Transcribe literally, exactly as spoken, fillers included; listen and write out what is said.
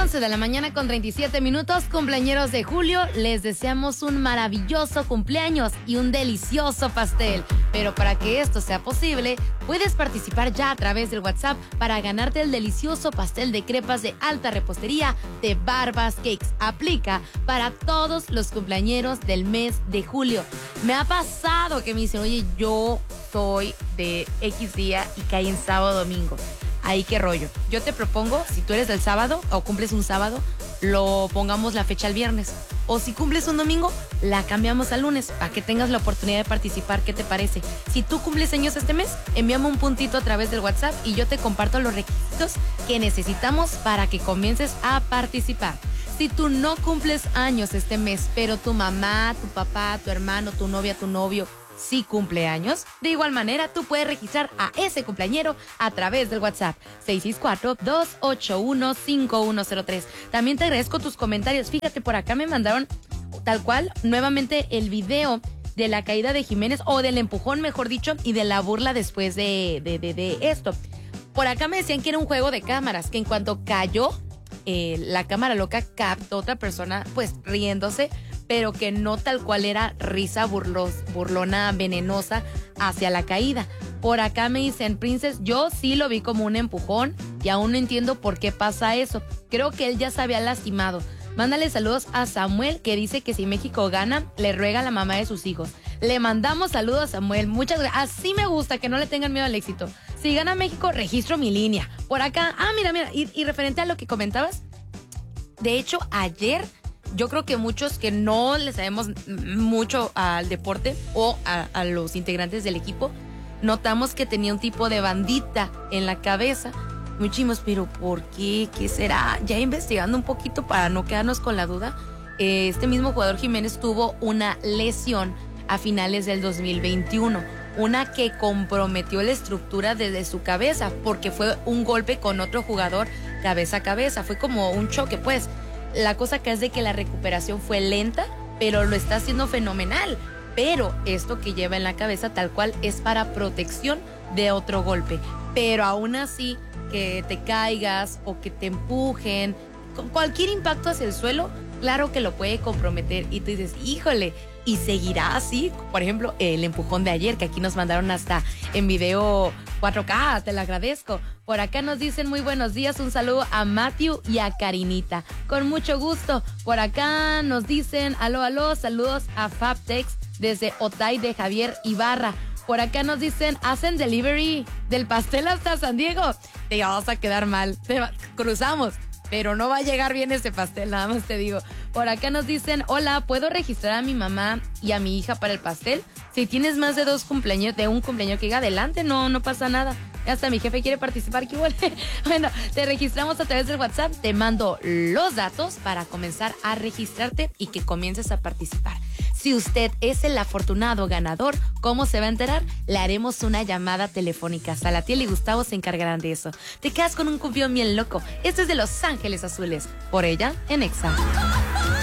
once de la mañana con treinta y siete minutos, cumpleañeros de julio, les deseamos un maravilloso cumpleaños y un delicioso pastel. Pero para que esto sea posible, puedes participar ya a través del WhatsApp para ganarte el delicioso pastel de crepas de alta repostería de Barbas Cakes. Aplica para todos los cumpleañeros del mes de julio. Me ha pasado que me dicen, oye, yo soy de X día y cae en sábado o domingo. Ahí qué rollo. Yo te propongo, si tú eres del sábado o cumples un sábado, lo pongamos la fecha el viernes. O si cumples un domingo, la cambiamos al lunes para que tengas la oportunidad de participar. ¿Qué te parece? Si tú cumples años este mes, envíame un puntito a través del WhatsApp y yo te comparto los requisitos que necesitamos para que comiences a participar. Si tú no cumples años este mes, pero tu mamá, tu papá, tu hermano, tu novia, tu novio sí cumple años, de igual manera tú puedes registrar a ese cumpleañero a través del WhatsApp seis seis cuatro, dos ocho uno, cinco uno cero tres. También te agradezco tus comentarios. Fíjate, por acá me mandaron tal cual nuevamente el video de la caída de Jiménez, o del empujón, mejor dicho, y de la burla después de, de, de, de esto. Por acá me decían que era un juego de cámaras, que en cuanto cayó, eh, la cámara loca captó a otra persona pues riéndose, pero que no tal cual era risa burlos, burlona, venenosa hacia la caída. Por acá me dicen, Princess, yo sí lo vi como un empujón y aún no entiendo por qué pasa eso. Creo que él ya se había lastimado. Mándale saludos a Samuel, que dice que si México gana, le ruega a la mamá de sus hijos. Le mandamos saludos a Samuel. Muchas gracias. Así me gusta, que no le tengan miedo al éxito. Si gana México, registro mi línea. Por acá, ah, mira, mira, y, y referente a lo que comentabas, de hecho, ayer yo creo que muchos que no le sabemos mucho al deporte o a, a los integrantes del equipo, notamos que tenía un tipo de bandita en la cabeza. Muchísimos, pero ¿por qué? ¿Qué será? Ya investigando un poquito para no quedarnos con la duda, eh, este mismo jugador Jiménez tuvo una lesión a finales del dos mil veintiuno, una que comprometió la estructura desde su cabeza, porque fue un golpe con otro jugador cabeza a cabeza, fue como un choque, pues. La cosa que es de que la recuperación fue lenta, pero lo está haciendo fenomenal. Pero esto que lleva en la cabeza tal cual es para protección de otro golpe. Pero aún así, que te caigas o que te empujen, con cualquier impacto hacia el suelo, claro que lo puede comprometer. Y tú dices, híjole, y seguirá así. Por ejemplo, el empujón de ayer, que aquí nos mandaron hasta en video cuatro K, te lo agradezco. Por acá nos dicen muy buenos días, un saludo a Matthew y a Karinita. Con mucho gusto. Por acá nos dicen, aló, aló, saludos a Fabtex desde Otay de Javier Ibarra. Por acá nos dicen, hacen delivery del pastel hasta San Diego. Te vas a quedar mal. Te va, cruzamos, pero no va a llegar bien ese pastel, nada más te digo. Por acá nos dicen, hola, ¿puedo registrar a mi mamá y a mi hija para el pastel? Si tienes más de dos cumpleaños, de un cumpleaños que diga adelante, no, no pasa nada. Hasta mi jefe quiere participar, ¿qué igual? Bueno, te registramos a través del WhatsApp, te mando los datos para comenzar a registrarte y que comiences a participar. Si usted es el afortunado ganador, ¿cómo se va a enterar? Le haremos una llamada telefónica. Salatiel y Gustavo se encargarán de eso. Te quedas con un cumbión bien loco. Este es de Los Ángeles Azules. Por ella, en Exa.